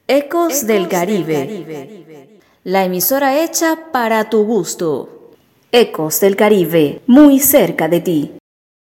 Ecos del Caribe, la emisora hecha para tu gusto. Ecos del Caribe, muy cerca de ti.